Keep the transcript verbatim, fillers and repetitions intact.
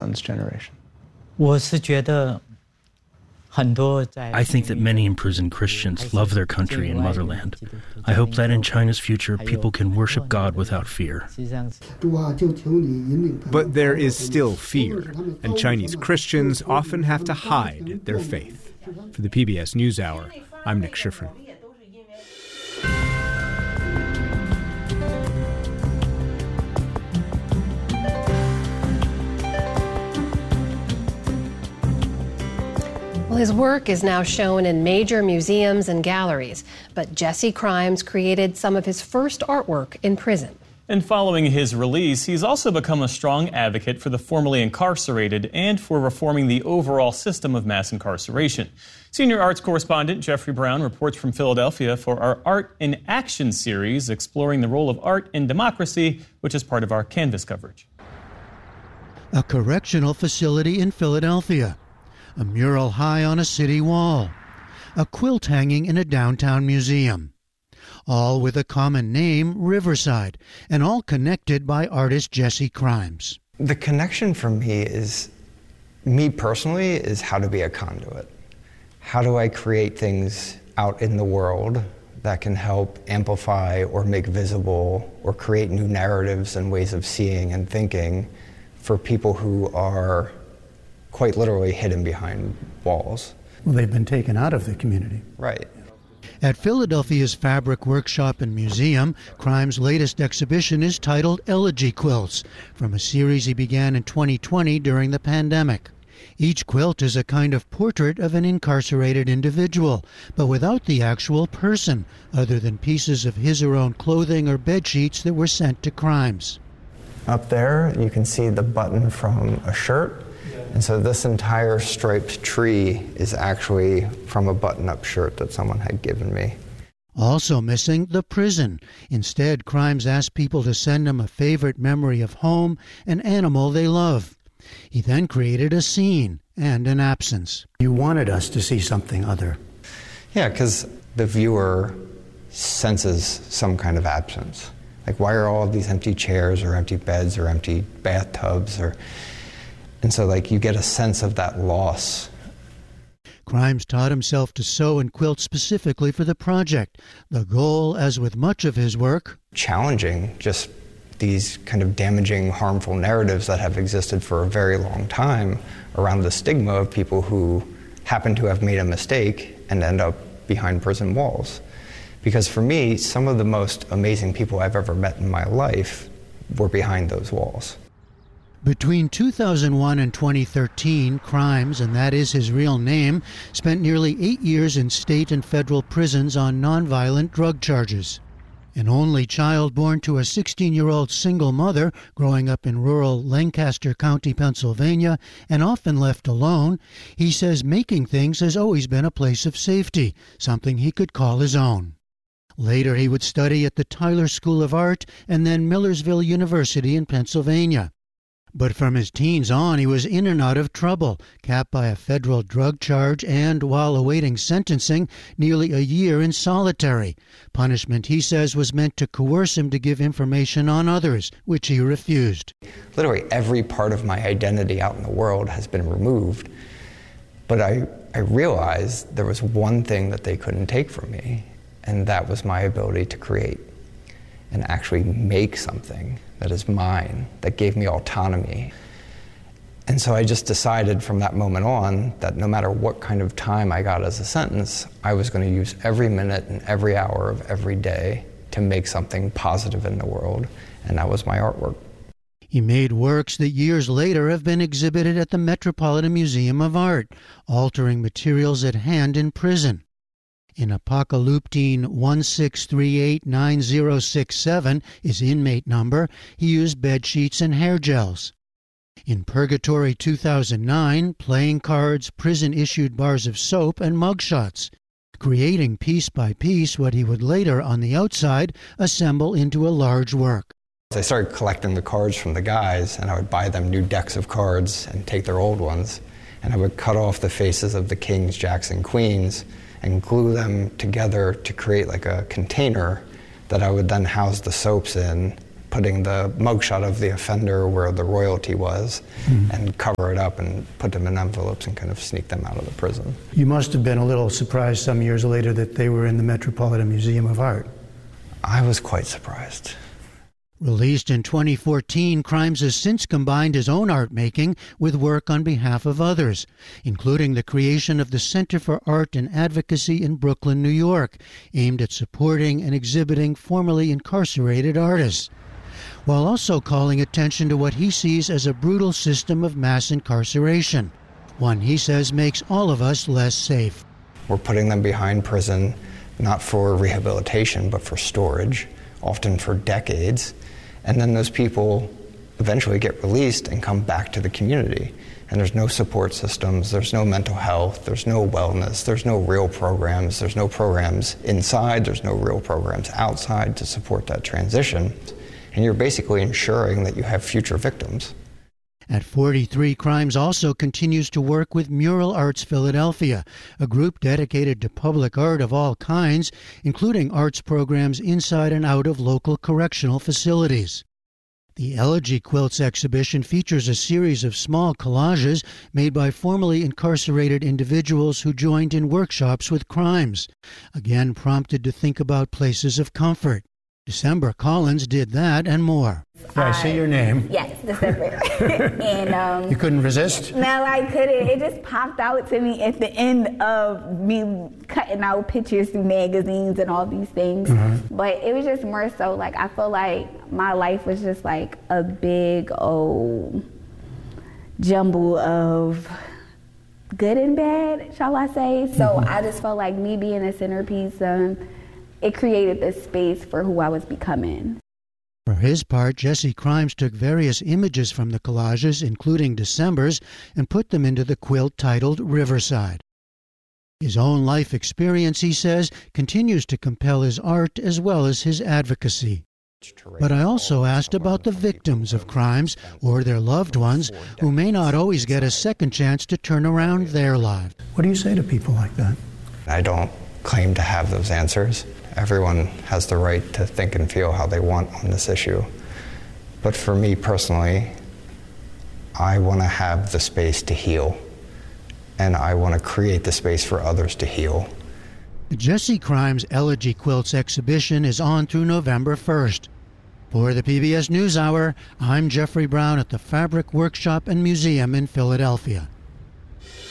son's generation. 我是觉得 I think that many imprisoned Christians love their country and motherland. I hope that in China's future, people can worship God without fear. But there is still fear, and Chinese Christians often have to hide their faith. For the P B S NewsHour, I'm Nick Schifrin. Well, his work is now shown in major museums and galleries, but Jesse Crimes created some of his first artwork in prison. And following his release, he's also become a strong advocate for the formerly incarcerated and for reforming the overall system of mass incarceration. Senior arts correspondent Jeffrey Brown reports from Philadelphia for our Art in Action series, exploring the role of art in democracy, which is part of our Canvas coverage. A correctional facility in Philadelphia. A mural high on a city wall, a quilt hanging in a downtown museum, all with a common name, Riverside, and all connected by artist Jesse Crimes. The connection for me is, me personally, is how to be a conduit. How do I create things out in the world that can help amplify or make visible or create new narratives and ways of seeing and thinking for people who are quite literally hidden behind walls. Well, they've been taken out of the community. Right. At Philadelphia's Fabric Workshop and Museum, Crimes' latest exhibition is titled Elegy Quilts, from a series he began in twenty twenty during the pandemic. Each quilt is a kind of portrait of an incarcerated individual, but without the actual person, other than pieces of his or own clothing or bedsheets that were sent to Crimes. Up there, you can see the button from a shirt. And so this entire striped tree is actually from a button-up shirt that someone had given me. Also missing, the prison. Instead, Crimes asked people to send him a favorite memory of home, an animal they love. He then created a scene and an absence. You wanted us to see something other. Yeah, because the viewer senses some kind of absence. Like, why are all of these empty chairs or empty beds or empty bathtubs or... And so, like, you get a sense of that loss. Crimes taught himself to sew and quilt specifically for the project. The goal, as with much of his work, challenging just these kind of damaging, harmful narratives that have existed for a very long time around the stigma of people who happen to have made a mistake and end up behind prison walls. Because for me, some of the most amazing people I've ever met in my life were behind those walls. Between two thousand one and twenty thirteen, Crimes, and that is his real name, spent nearly eight years in state and federal prisons on nonviolent drug charges. An only child born to a sixteen-year-old single mother growing up in rural Lancaster County, Pennsylvania, and often left alone, he says making things has always been a place of safety, something he could call his own. Later, he would study at the Tyler School of Art and then Millersville University in Pennsylvania. But from his teens on, he was in and out of trouble, capped by a federal drug charge and, while awaiting sentencing, nearly a year in solitary. Punishment, he says, was meant to coerce him to give information on others, which he refused. Literally every part of my identity out in the world has been removed. But I, I realized there was one thing that they couldn't take from me, and that was my ability to create and actually make something that is mine, that gave me autonomy. And so I just decided from that moment on that no matter what kind of time I got as a sentence, I was going to use every minute and every hour of every day to make something positive in the world, and that was my artwork. He made works that years later have been exhibited at the Metropolitan Museum of Art, altering materials at hand in prison. In Apocalyptine one six three eight nine zero six seven, his inmate number, he used bed sheets and hair gels. In Purgatory two thousand nine, playing cards, prison-issued bars of soap, and mugshots, creating piece by piece what he would later, on the outside, assemble into a large work. I started collecting the cards from the guys, and I would buy them new decks of cards and take their old ones, and I would cut off the faces of the kings, jacks, and queens, and glue them together to create like a container that I would then house the soaps in putting the mugshot of the offender where the royalty was mm. and cover it up and put them in envelopes and kind of sneak them out of the prison. You must have been a little surprised some years later that they were in the Metropolitan Museum of Art. I was quite surprised. Released in twenty fourteen, Crimes has since combined his own art making with work on behalf of others, including the creation of the Center for Art and Advocacy in Brooklyn, New York, aimed at supporting and exhibiting formerly incarcerated artists, while also calling attention to what he sees as a brutal system of mass incarceration, one he says makes all of us less safe. We're putting them behind prison, not for rehabilitation, but for storage, often for decades, and then those people eventually get released and come back to the community. And there's no support systems, there's no mental health, there's no wellness, there's no real programs, there's no programs inside, there's no real programs outside to support that transition. And you're basically ensuring that you have future victims. At forty-three, Crimes also continues to work with Mural Arts Philadelphia, a group dedicated to public art of all kinds, including arts programs inside and out of local correctional facilities. The Elegy Quilts exhibition features a series of small collages made by formerly incarcerated individuals who joined in workshops with Crimes, again prompted to think about places of comfort. December Collins did that and more. Yeah, I see your name. Yes, December. and um, you couldn't resist? No, I couldn't. It just popped out to me at the end of me cutting out pictures through magazines and all these things. Mm-hmm. But it was just more so like I feel like my life was just like a big old jumble of good and bad, shall I say. So mm-hmm. I just felt like me being a centerpiece, um, it created this space for who I was becoming. For his part, Jesse Crimes took various images from the collages, including December's, and put them into the quilt titled Riverside. His own life experience, he says, continues to compel his art as well as his advocacy. But I also asked about the victims of crimes or their loved ones who may not always get a second chance to turn around their lives. What do you say to people like that? I don't claim to have those answers. Everyone has the right to think and feel how they want on this issue. But for me personally, I want to have the space to heal, and I want to create the space for others to heal. The Jesse Crimes Elegy Quilts exhibition is on through November first. For the P B S NewsHour, I'm Jeffrey Brown at the Fabric Workshop and Museum in Philadelphia.